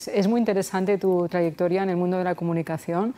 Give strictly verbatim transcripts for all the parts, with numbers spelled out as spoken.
Es muy interesante tu trayectoria en el mundo de la comunicación,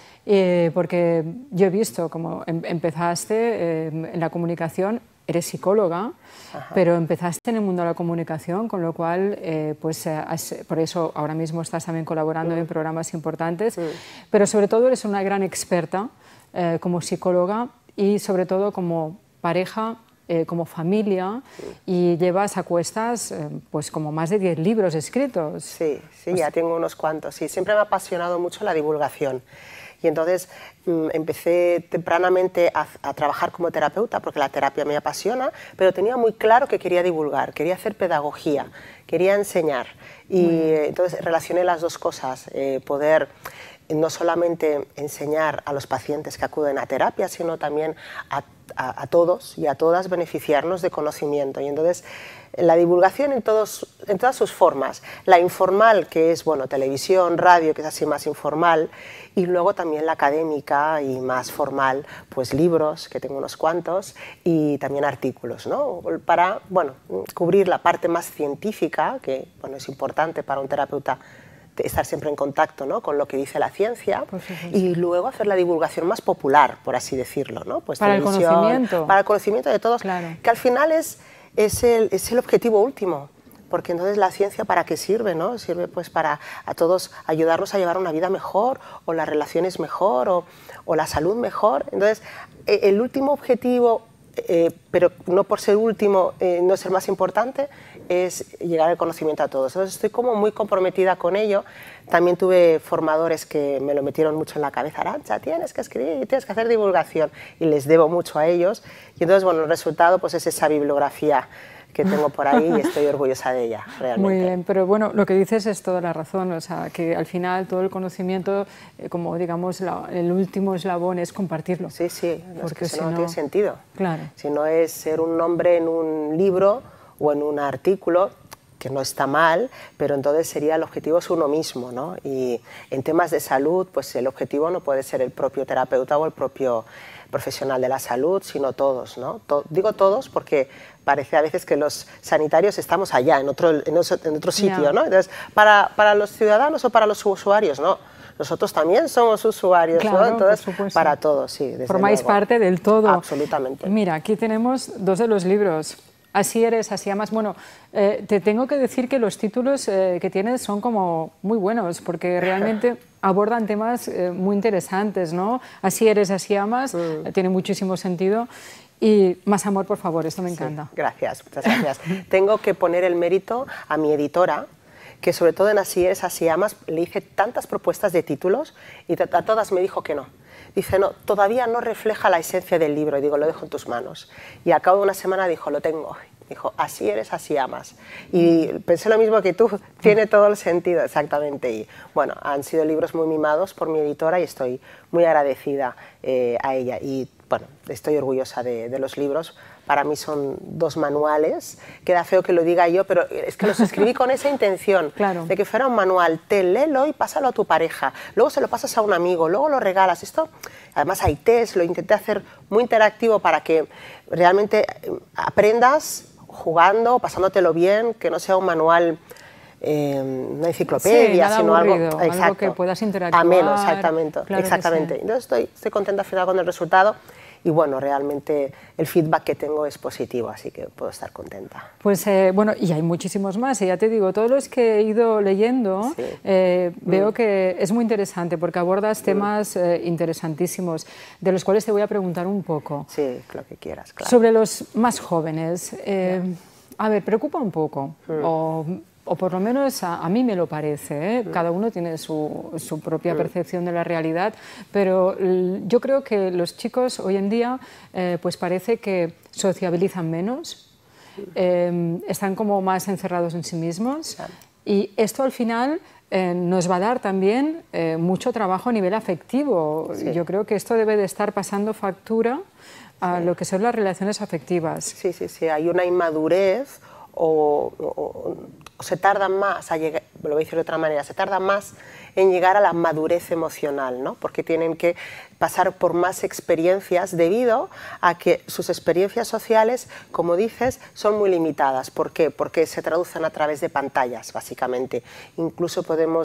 eh, porque yo he visto cómo em empezaste eh, en la comunicación, eres psicóloga, Ajá. pero empezaste en el mundo de la comunicación, con lo cual, eh, pues, has, por eso ahora mismo estás también colaborando mm. en programas importantes, mm. pero sobre todo eres una gran experta eh, como psicóloga y sobre todo como pareja, Eh, como familia, y llevas a cuestas eh, pues como más de diez libros escritos. Sí, sí, ya tengo unos cuantos. Sí, siempre me ha apasionado mucho la divulgación. Y entonces mmm, empecé tempranamente a, a trabajar como terapeuta, porque la terapia me apasiona, pero tenía muy claro que quería divulgar, quería hacer pedagogía, quería enseñar. Y eh, entonces relacioné las dos cosas, eh, poder no solamente enseñar a los pacientes que acuden a terapia, sino también a, a, a todos y a todas beneficiarnos de conocimiento. Y entonces la divulgación en, todos, en todas sus formas, la informal, que es bueno, televisión, radio, que es así más informal, y luego también la académica y más formal, pues libros, que tengo unos cuantos, y también artículos, ¿no? Para bueno, cubrir la parte más científica, que bueno, es importante para un terapeuta estar siempre en contacto, ¿no?, con lo que dice la ciencia, y luego hacer la divulgación más popular, por así decirlo, ¿no? Pues para el conocimiento. Para el conocimiento de todos, claro. que al final es, es, el, es el objetivo último, porque entonces la ciencia ¿para qué sirve? ¿No? Sirve pues para a todos ayudarnos a llevar una vida mejor, o las relaciones mejor, o, o la salud mejor. Entonces, el último objetivo, eh, pero no por ser último, eh, no ser más importante, es llegar al conocimiento a todos. Entonces estoy como muy comprometida con ello. También tuve formadores que me lo metieron mucho en la cabeza: Arantxa, tienes que escribir, tienes que hacer divulgación, y les debo mucho a ellos. Y entonces, bueno, el resultado pues es esa bibliografía que tengo por ahí, y estoy orgullosa de ella, realmente. Muy bien, pero bueno, lo que dices es toda la razón, o sea, que al final todo el conocimiento, eh, como digamos, la, el último eslabón es compartirlo. Sí, sí, no, porque es que si no, no tiene sentido. Claro. Si no es ser un nombre en un libro o en un artículo, que no está mal, pero entonces sería el objetivo es uno mismo, ¿no? Y en temas de salud, pues el objetivo no puede ser el propio terapeuta o el propio profesional de la salud, sino todos, ¿no? To- digo todos porque parece a veces que los sanitarios estamos allá, en otro, en otro, en otro sitio, yeah. ¿no? Entonces, para, para los ciudadanos o para los usuarios, no. Nosotros también somos usuarios, claro, ¿no? Entonces, para todos, sí, desde Formáis luego. parte del todo. Absolutamente. Mira, aquí tenemos dos de los libros. Así eres, así amas. Bueno, eh, te tengo que decir que los títulos eh, que tienes son como muy buenos, porque realmente abordan temas eh, muy interesantes, ¿no? Así eres, así amas, mm. tiene muchísimo sentido. Y más amor, por favor, esto me encanta. Sí, gracias, muchas gracias. Tengo que poner el mérito a mi editora, que sobre todo en Así eres, así amas, le hice tantas propuestas de títulos y a todas me dijo que no. Dice, no, todavía no refleja la esencia del libro. Y digo, lo dejo en tus manos. Y a cabo de una semana dijo, lo tengo. Dijo, así eres, así amas. Y pensé lo mismo que tú, tiene todo el sentido, exactamente. Y bueno, han sido libros muy mimados por mi editora y estoy muy agradecida eh, a ella. Y bueno, estoy orgullosa de, de los libros. Para mí son dos manuales, queda feo que lo diga yo, pero es que los escribí con esa intención, claro. de que fuera un manual, te léelo y pásalo a tu pareja, luego se lo pasas a un amigo, luego lo regalas. Esto, además hay test, lo intenté hacer muy interactivo para que realmente aprendas jugando, pasándotelo bien, que no sea un manual, eh, una enciclopedia, sí, sino aburrido, algo, exacto, algo que puedas interactuar. Ameno, exactamente. Claro exactamente. Sí. Entonces estoy, estoy contenta al final con el resultado. Y bueno, realmente el feedback que tengo es positivo, así que puedo estar contenta. Pues eh, bueno, y hay muchísimos más, y ya te digo, todos los que he ido leyendo, sí. eh, mm. veo que es muy interesante, porque abordas temas eh, interesantísimos, de los cuales te voy a preguntar un poco. Sí, lo que quieras, claro. Sobre los más jóvenes, eh, yeah. a ver, preocupa un poco, mm. o... o por lo menos a, a mí me lo parece, ¿eh? Cada uno tiene su, su propia percepción de la realidad, pero yo creo que los chicos hoy en día eh, pues parece que sociabilizan menos, eh, están como más encerrados en sí mismos, y esto al final eh, nos va a dar también eh, mucho trabajo a nivel afectivo. Sí. Yo creo que esto debe de estar pasando factura a sí. lo que son las relaciones afectivas. Sí, sí, sí, hay una inmadurez o, o, o se tardan más a llegar, lo voy a decir de otra manera, se tarda más en llegar a la madurez emocional, ¿no? Porque tienen que pasar por más experiencias debido a que sus experiencias sociales, como dices, son muy limitadas. ¿Por qué? Porque se traducen a través de pantallas, básicamente. Incluso podemos